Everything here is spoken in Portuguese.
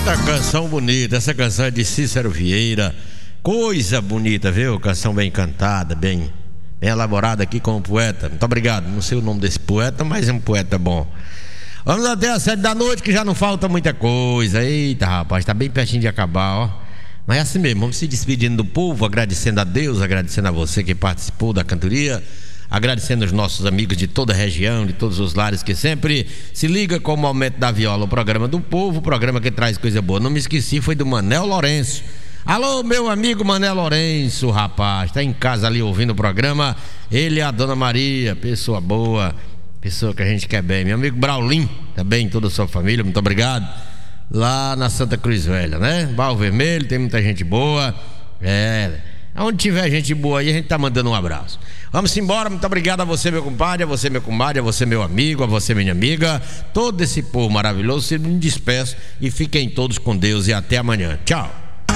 Eita, canção bonita. Essa canção é de Cícero Vieira. Coisa bonita, viu? Canção bem cantada, bem elaborada aqui com o poeta. Muito obrigado. Não sei o nome desse poeta, mas é um poeta bom. Vamos até às 7 da noite, que já não falta muita coisa. Eita, rapaz, tá bem pertinho de acabar, ó. Mas é assim mesmo, vamos se despedindo do povo, agradecendo a Deus, agradecendo a você que participou da cantoria, agradecendo os nossos amigos de toda a região, de todos os lares que sempre se liga com o Momento da Viola, o programa do povo, o programa que traz coisa boa. Não me esqueci, foi do Manel Lourenço. Alô, meu amigo Manel Lourenço, rapaz, tá em casa ali ouvindo o programa. Ele e a Dona Maria, pessoa boa, pessoa que a gente quer bem. Meu amigo Braulim, também, toda a sua família, muito obrigado. Lá na Santa Cruz Velha, né? Barro Vermelho, tem muita gente boa. Onde tiver gente boa aí, a gente tá mandando um abraço. Vamos embora, muito obrigado a você, meu compadre, a você, meu comadre, a você, meu amigo, a você, minha amiga. Todo esse povo maravilhoso, se me despeço e fiquem todos com Deus e até amanhã. Tchau.